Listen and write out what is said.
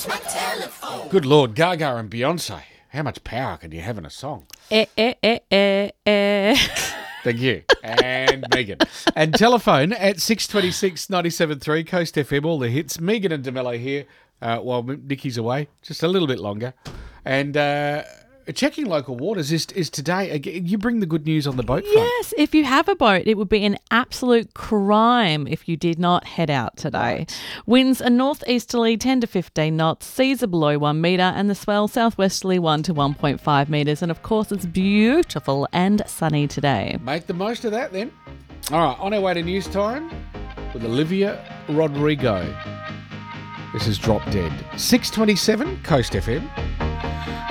Good Lord, Gaga and Beyonce. How much power can you have in a song? Eh. Thank you. And Megan. And telephone at 626 97.3 Coast FM, all the hits. Megan and DeMello here while Nikki's away, just a little bit longer. And checking local waters is today. You bring the good news on the boat front. Yes, if you have a boat, it would be an absolute crime if you did not head out today. Right. Winds are northeasterly 10 to 15 knots, seas are below 1 metre, and the swell southwesterly 1 to 1.5 metres. And of course, it's beautiful and sunny today. Make the most of that then. All right, on our way to news time with Olivia Rodrigo. This is Drop Dead. 627 Coast FM.